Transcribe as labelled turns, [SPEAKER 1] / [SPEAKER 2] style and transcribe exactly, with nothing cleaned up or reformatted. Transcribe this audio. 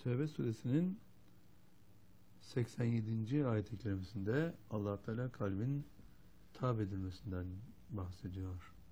[SPEAKER 1] Tevbe suresinin seksen yedinci ayet-i kerimesinde Allah Teala kalbin tâb edilmesinden bahsediyor.